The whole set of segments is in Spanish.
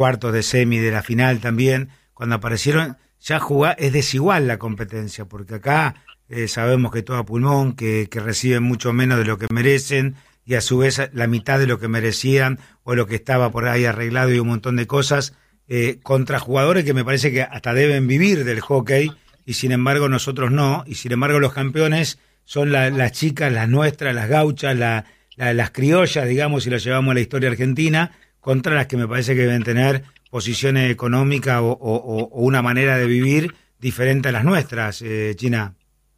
cuartos de semi de la final también, cuando aparecieron, ya es desigual la competencia, porque acá sabemos que todo a pulmón, que reciben mucho menos de lo que merecen, y a su vez la mitad de lo que merecían, o lo que estaba por ahí arreglado y un montón de cosas, contra jugadores que me parece que hasta deben vivir del hockey, y sin embargo nosotros no, y sin embargo los campeones son las chicas, las nuestras, las gauchas, las criollas, digamos, si las llevamos a la historia argentina, contra las que me parece que deben tener posiciones económicas o una manera de vivir diferente a las nuestras, China.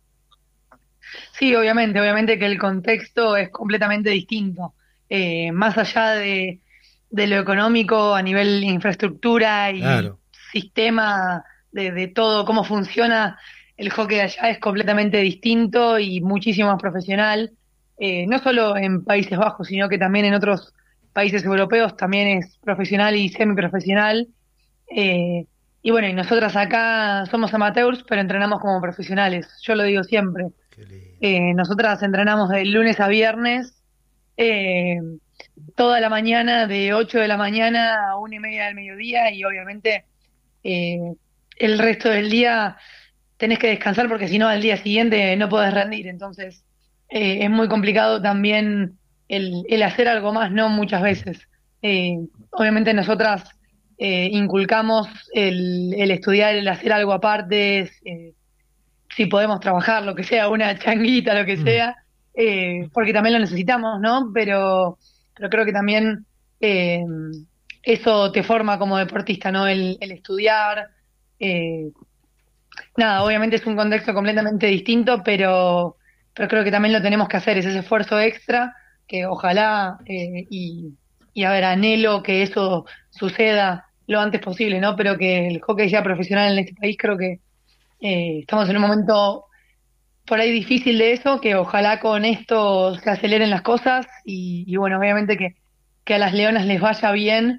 Sí, obviamente que el contexto es completamente distinto. Más allá de lo económico a nivel infraestructura y Claro. sistema de todo, cómo funciona el hockey allá es completamente distinto y muchísimo más profesional. No solo en Países Bajos, sino que también en otros países europeos también es profesional y semiprofesional. Eh, y bueno, y nosotras acá somos amateurs, pero entrenamos como profesionales. Yo lo digo siempre. Qué lindo. Nosotras entrenamos de lunes a viernes, eh, toda la mañana, de 8 de la mañana a 1:30 del mediodía, y obviamente eh, el resto del día tenés que descansar porque si no al día siguiente no podés rendir. Entonces es muy complicado también el hacer algo más, ¿no? Muchas veces. Obviamente nosotras inculcamos el estudiar, el hacer algo aparte, si podemos trabajar, lo que sea, una changuita, lo que sea, porque también lo necesitamos, ¿no? Pero creo que también eh, eso te forma como deportista, ¿no? El estudiar. eh, Nada, obviamente es un contexto completamente distinto, pero creo que también lo tenemos que hacer, es ese esfuerzo extra que ojalá, y a ver, anhelo que eso suceda lo antes posible, ¿no? Pero que el hockey sea profesional en este país, creo que estamos en un momento por ahí difícil de eso, que ojalá con esto se aceleren las cosas y bueno, obviamente que a las Leonas les vaya bien,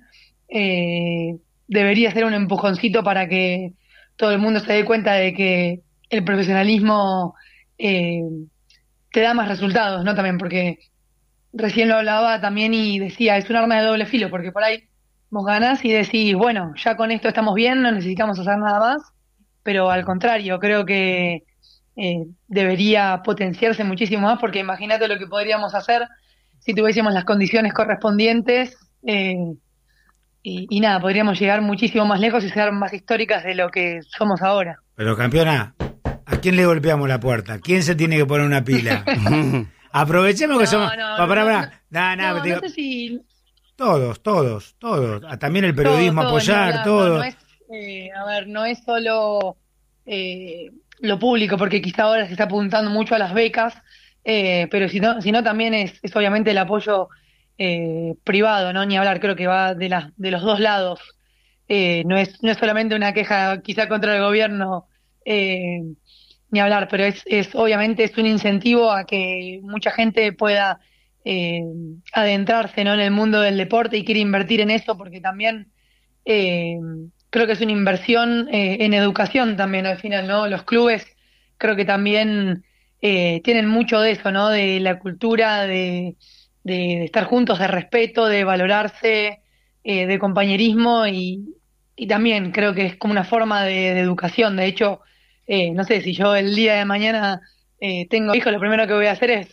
debería ser un empujoncito para que todo el mundo se dé cuenta de que el profesionalismo eh, te da más resultados, ¿no? También porque recién lo hablaba también y decía, es un arma de doble filo, porque por ahí vos ganás y decís, bueno, ya con esto estamos bien, no necesitamos hacer nada más, pero al contrario, creo que debería potenciarse muchísimo más, porque imagínate lo que podríamos hacer si tuviésemos las condiciones correspondientes, y nada, podríamos llegar muchísimo más lejos y ser más históricas de lo que somos ahora. Pero campeona, ¿a quién le golpeamos la puerta? ¿Quién se tiene que poner una pila? Aprovechemos que somos... No sé si Todos. También el periodismo todo, ni apoyar, hablar, todo. a ver, no es solo lo público, porque quizá ahora se está apuntando mucho a las becas, pero sino también es obviamente el apoyo privado, ¿no? Ni hablar, creo que va de los dos lados. No es solamente una queja quizá contra el gobierno, eh, ni hablar, pero obviamente es un incentivo a que mucha gente pueda eh, adentrarse, ¿no? En el mundo del deporte y quiere invertir en eso, porque también eh, creo que es una inversión en educación también al final, ¿no? Los clubes creo que también tienen mucho de eso, ¿no? De la cultura, de estar juntos, de respeto, de valorarse, de compañerismo, y también creo que es como una forma de educación. De hecho, no sé, si yo el día de mañana tengo hijos, lo primero que voy a hacer es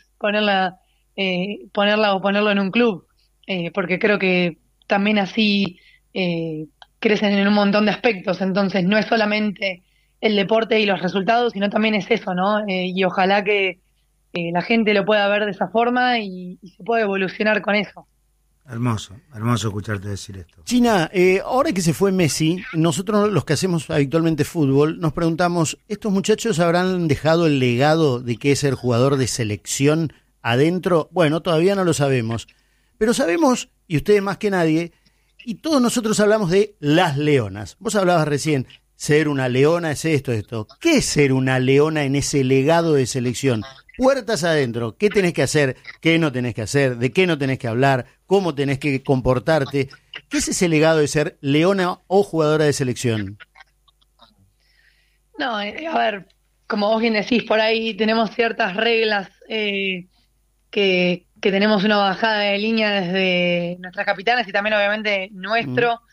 ponerla o ponerlo en un club, porque creo que también así crecen en un montón de aspectos. Entonces no es solamente el deporte y los resultados, sino también es eso, ¿no? Y ojalá que la gente lo pueda ver de esa forma y se pueda evolucionar con eso. Hermoso escucharte decir esto. China, ahora que se fue Messi, nosotros los que hacemos habitualmente fútbol, nos preguntamos, ¿estos muchachos habrán dejado el legado de qué es ser jugador de selección adentro? Bueno, todavía no lo sabemos, pero sabemos, y ustedes más que nadie, y todos nosotros hablamos de las leonas. Vos hablabas recién, ser una leona es esto. ¿Qué es ser una leona en ese legado de selección? Puertas adentro, ¿qué tenés que hacer? ¿Qué no tenés que hacer? ¿De qué no tenés que hablar? ¿Cómo tenés que comportarte? ¿Qué es ese legado de ser leona o jugadora de selección? No, a ver, como vos bien decís, por ahí tenemos ciertas reglas, que tenemos una bajada de línea desde nuestras capitanes y también obviamente nuestro.